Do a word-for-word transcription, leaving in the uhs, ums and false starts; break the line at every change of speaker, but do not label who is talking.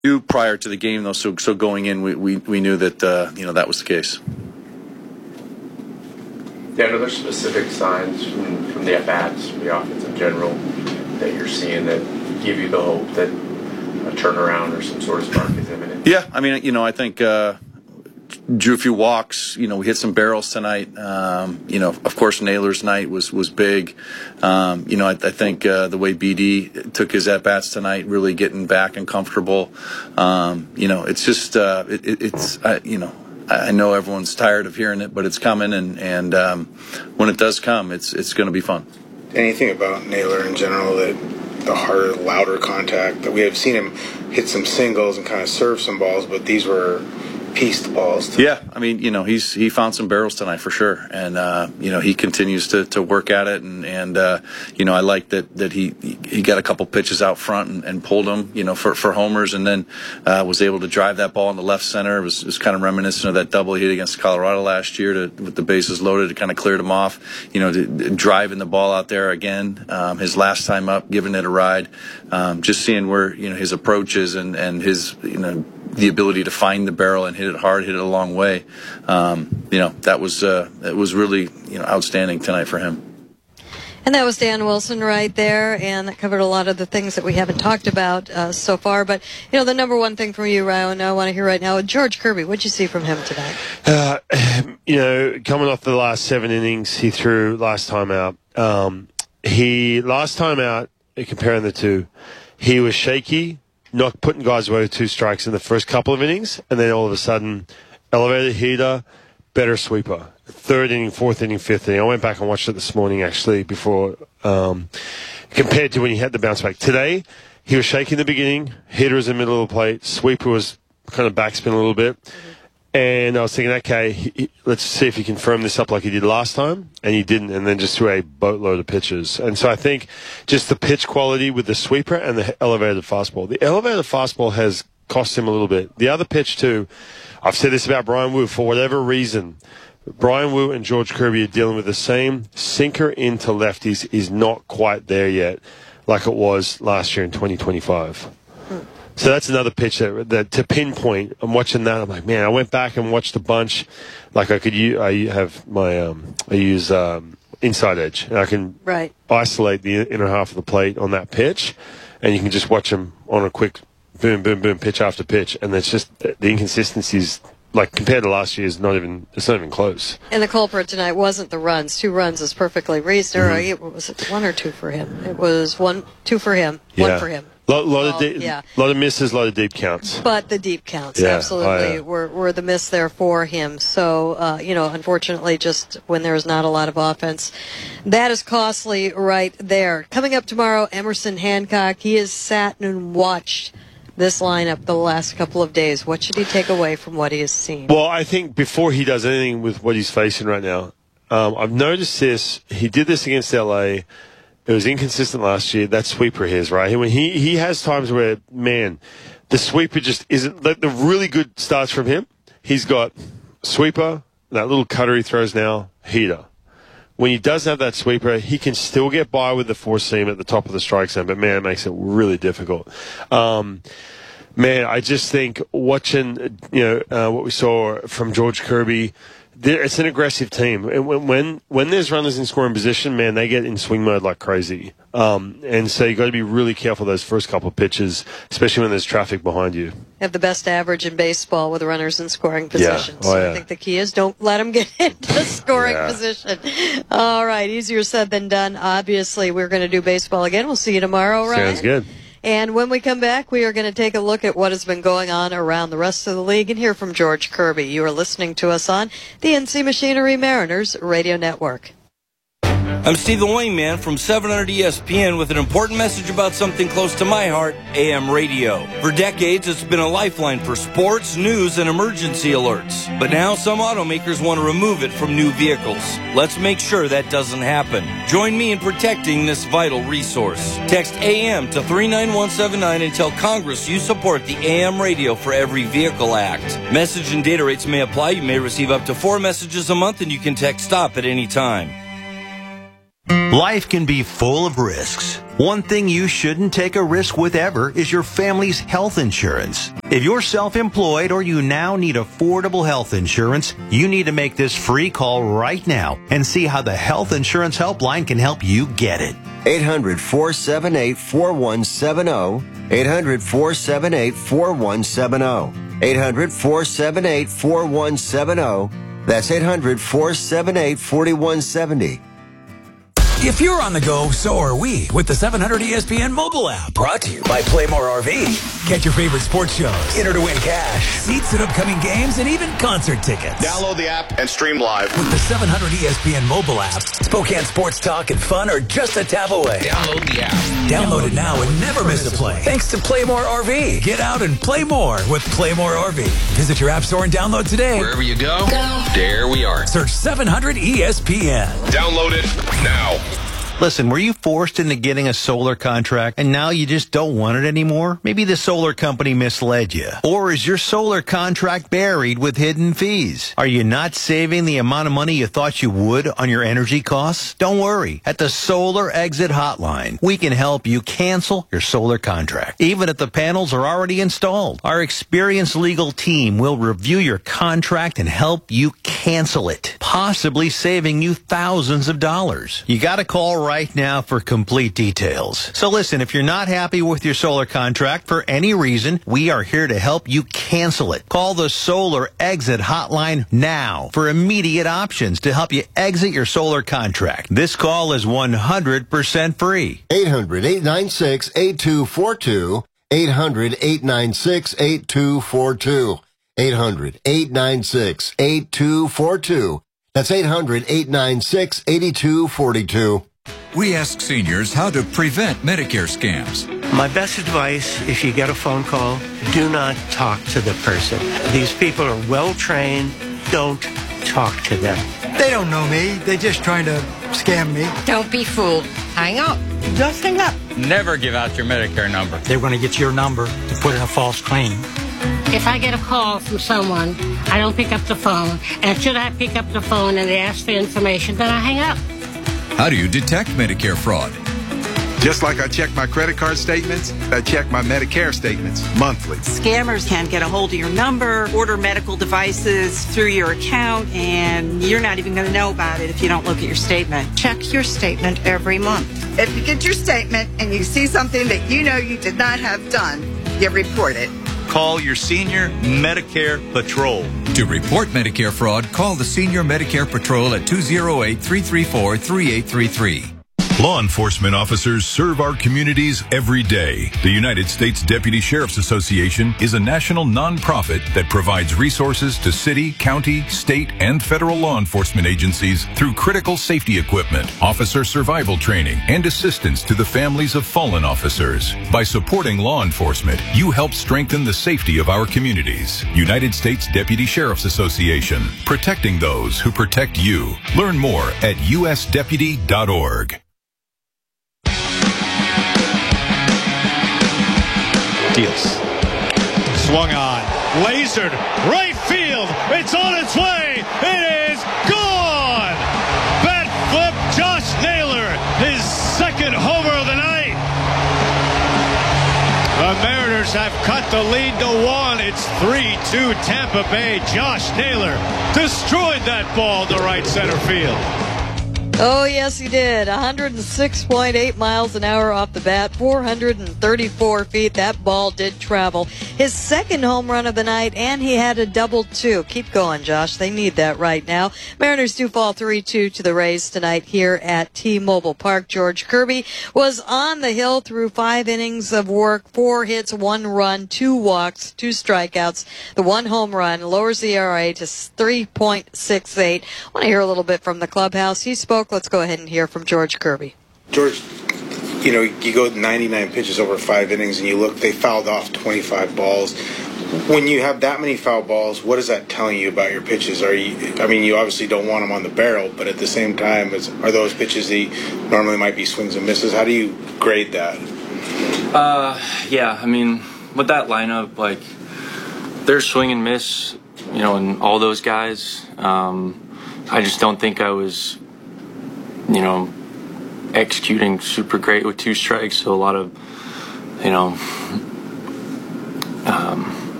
Knew prior to the game, though, so so going in, we we, we knew that uh, you know that was the case.
Dan, are there specific signs from, from the at-bats, from the offense in general, that you're seeing that give you the hope that a turnaround or some sort of spark is imminent?
Yeah, I mean, you know, I think uh, drew a few walks. You know, we hit some barrels tonight. Um, you know, of course, Naylor's night was was big. Um, you know, I, I think uh, the way B D took his at bats tonight, really getting back and comfortable. Um, you know, it's just uh, it, it, it's uh, you know. I know everyone's tired of hearing it, but it's coming, and and um, when it does come, it's it's going to be fun.
Anything about Naylor in general, that the harder, louder contact that we have seen him hit some singles and kind of serve some balls, but these were pieced balls.
Yeah, I mean, you know, he's he found some barrels tonight for sure, and uh, you know, he continues to, to work at it, and and uh, you know, I like that that he he got a couple pitches out front and, and pulled them, you know, for, for homers, and then uh, was able to drive that ball in the left center. It was, it was kind of reminiscent of that double he hit against Colorado last year to, with the bases loaded, to kind of cleared him off, you know, to, to driving the ball out there again. Um, his last time up, giving it a ride, um, just seeing where, you know, his approach is and and his, you know, the ability to find the barrel and hit it hard, hit it a long way. Um, you know, that was uh, it was really, you know, outstanding tonight for him.
And that was Dan Wilson right there, and that covered a lot of the things that we haven't talked about uh, so far. But, you know, the number one thing from you, Ryan, I want to hear right now, George Kirby, what'd you see from him tonight?
Uh, you know, coming off the last seven innings he threw last time out, um, he, last time out, comparing the two, he was shaky, not putting guys away with two strikes in the first couple of innings, and then all of a sudden, elevated heater, better sweeper. Third inning, fourth inning, fifth inning. I went back and watched it this morning, actually, before, um, compared to when he had the bounce back. Today, he was shaky in the beginning, hitter was in the middle of the plate, sweeper was kind of backspin a little bit. Mm-hmm. And I was thinking, okay, he, he, let's see if he can firm this up like he did last time. And he didn't, and then just threw a boatload of pitches. And so I think just the pitch quality with the sweeper and the elevated fastball. The elevated fastball has cost him a little bit. The other pitch, too, I've said this about Bryan Woo, for whatever reason, Bryan Woo and George Kirby are dealing with the same sinker into lefties is not quite there yet like it was last year in twenty twenty-five. So that's another pitch that, that to pinpoint. I'm watching that. I'm like, man, I went back and watched a bunch. Like I could use, I have my, um, I use um, Inside Edge, and I can
right.
isolate the inner half of the plate on that pitch, and you can just watch them on a quick boom, boom, boom, pitch after pitch, and it's just the inconsistencies. Like, compared to last year, is not even, it's not even close.
And the culprit tonight wasn't the runs. Two runs is perfectly reasonable.
Mm-hmm.
It was it one or two for him? It was one, two for him,
yeah.
one for him.
Lot, lot
well,
of de-
yeah.
lot of misses, lot of deep counts.
But the deep counts,
yeah.
absolutely,
oh, yeah.
were, were the miss there for him. So, uh, you know, unfortunately, just when there's not a lot of offense, that is costly right there. Coming up tomorrow, Emerson Hancock. He has sat and watched this lineup the last couple of days. What should he take away from what he has seen?
Well, I think before he does anything with what he's facing right now, um, I've noticed this. He did this against L A. It was inconsistent last year. That sweeper his, right? When he, he has times where, man, the sweeper just isn't, the, the really good starts from him. He's got sweeper, that little cutter he throws now, heater. When he does have that sweeper, he can still get by with the four seam at the top of the strike zone, but man, it makes it really difficult. Um, man, I just think watching, you know, uh, what we saw from George Kirby, it's an aggressive team. And when, when when there's runners in scoring position, man, they get in swing mode like crazy. Um, and so you got to be really careful those first couple of pitches, especially when there's traffic behind you.
Have the best average in baseball with runners in scoring position.
Yeah. Oh,
so
yeah.
I think the key is don't let them get into scoring
yeah.
position. All right, easier said than done. Obviously, we're going to do baseball again. We'll see you tomorrow, Ryan.
Sounds good.
And when we come back, we are going to take a look at what has been going on around the rest of the league and hear from George Kirby. You are listening to us on the N C Machinery Mariners Radio Network.
I'm Steve the Wingman from seven hundred E S P N with an important message about something close to my heart, A M radio. For decades, it's been a lifeline for sports, news, and emergency alerts. But now some automakers want to remove it from new vehicles. Let's make sure that doesn't happen. Join me in protecting this vital resource. Text A M to three nine one seven nine and tell Congress you support the A M Radio for Every Vehicle Act. Message and data rates may apply. You may receive up to four messages a month, and you can text STOP at any time.
Life can be full of risks. One thing you shouldn't take a risk with ever is your family's health insurance. If you're self-employed or you now need affordable health insurance, you need to make this free call right now and see how the Health Insurance Helpline can help you get it.
eight hundred, four seven eight, four one seven zero. eight hundred, four seven eight, four one seven zero. eight hundred, four seven eight, four one seven zero. That's eight hundred, four seven eight, four one seven zero.
If you're on the go, so are we with the seven hundred E S P N mobile app. Brought to you by Playmore R V. Catch your favorite sports shows, enter to win cash, seats at upcoming games, and even concert tickets.
Download the app and stream live.
With the seven hundred E S P N mobile app, Spokane sports talk and fun are just a tap away.
Download the app.
Download it now and never miss a play. Thanks to Playmore R V. Get out and play more with Playmore R V. Visit your app store and download today.
Wherever you go, go. There we are.
Search seven hundred E S P N.
Download it now.
Listen, were you forced into getting a solar contract and now you just don't want it anymore? Maybe the solar company misled you. Or is your solar contract buried with hidden fees? Are you not saving the amount of money you thought you would on your energy costs? Don't worry. At the Solar Exit Hotline, we can help you cancel your solar contract, even if the panels are already installed. Our experienced legal team will review your contract and help you cancel it, possibly saving you thousands of dollars. You got to call right right now for complete details. So listen, if you're not happy with your solar contract for any reason, we are here to help you cancel it. Call the Solar Exit Hotline now for immediate options to help you exit your solar contract. This call is one hundred percent free.
eight hundred, eight nine six, eight two four two. eight hundred, eight nine six, eight two four two. eight hundred, eight nine six, eight two four two. That's eight hundred, eight nine six, eight two four two.
We ask seniors how to prevent Medicare scams.
My best advice, if you get a phone call, do not talk to the person. These people are well trained. Don't talk to them.
They don't know me. They're just trying to scam me.
Don't be fooled. Hang up. Just hang up.
Never give out your Medicare number.
They're going to get your number to put in a false claim.
If I get a call from someone, I don't pick up the phone. And should I pick up the phone and they ask for information, then I hang up.
How do you detect Medicare fraud?
Just like I check my credit card statements, I check my Medicare statements monthly.
Scammers can get a hold of your number, order medical devices through your account, and you're not even going to know about it if you don't look at your statement.
Check your statement every month.
If you get your statement and you see something that you know you did not have done, you report it.
Call your Senior Medicare Patrol.
To report Medicare fraud, call the Senior Medicare Patrol at two oh eight, three three four, three eight three three.
Law enforcement officers serve our communities every day. The United States Deputy Sheriff's Association is a national nonprofit that provides resources to city, county, state, and federal law enforcement agencies through critical safety equipment, officer survival training, and assistance to the families of fallen officers. By supporting law enforcement, you help strengthen the safety of our communities. United States Deputy Sheriff's Association, protecting those who protect you. Learn more at u s deputy dot org.
Deals. Swung on. Lasered. Right field. It's on its way. It is gone. Bat flip. Josh Naylor. His second homer of the night. The Mariners have cut the lead to one. It's three two Tampa Bay. Josh Naylor destroyed that ball to right center field.
Oh, yes, he did. one hundred six point eight miles an hour off the bat, four hundred thirty-four feet. That ball did travel. His second home run of the night, and he had a double, too. Keep going, Josh. They need that right now. Mariners do fall three two to the Rays tonight here at T-Mobile Park. George Kirby was on the hill through five innings of work, four hits, one run, two walks, two strikeouts. The one home run lowers the E R A to three point six eight. I want to hear a little bit from the clubhouse. He spoke. Let's go ahead and hear from George Kirby.
George, you know, you go ninety-nine pitches over five innings and you look, they fouled off twenty-five balls. When you have that many foul balls, what is that telling you about your pitches? Are you, I mean, you obviously don't want them on the barrel, but at the same time, is, are those pitches that normally might be swings and misses? How do you grade that?
Uh, yeah, I mean, with that lineup, like, there's swing and miss, you know, and all those guys. Um, I just don't think I was, you know, executing super great with two strikes. So a lot of, you know,